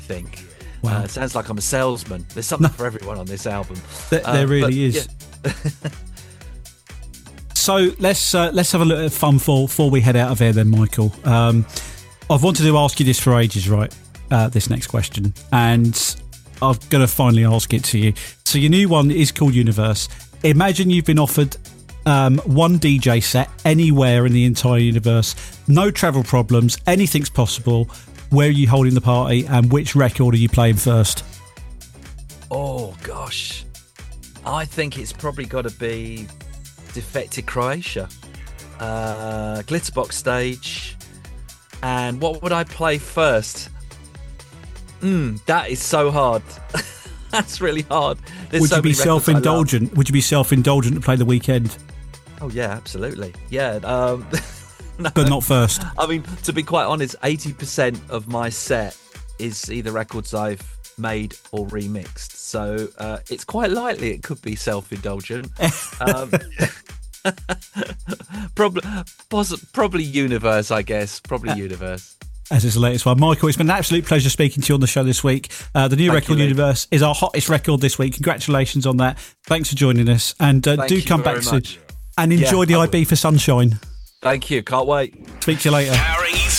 think. Wow. It sounds like I'm a salesman. There's something for everyone on this album. There really is. Yeah. So let's have a look at fun before we head out of here then, Michael. I've wanted to ask you this for ages, right? This next question. And I'm going to finally ask it to you. So your new one is called Universe. Imagine you've been offered one DJ set anywhere in the entire universe. No travel problems. Anything's possible. Where are you holding the party and which record are you playing first? Oh, gosh. I think it's probably got to be Defected Croatia. Glitterbox Stage. And what would I play first? That is so hard. That's really hard. Would you be self-indulgent? Would you be self-indulgent to play The Weeknd? Oh yeah, absolutely. Yeah. No. But not first. I mean, to be quite honest, 80% of my set is either records I've made or remixed. So it's quite likely it could be self-indulgent. Probably Universe, I guess. Probably Universe. As is the latest one. Michael, it's been an absolute pleasure speaking to you on the show this week. The new record, Universe, is our hottest record this week. Congratulations on that. Thanks for joining us. And do come back soon. And enjoy the IB for Sunshine. Thank you. Can't wait. Speak to you later.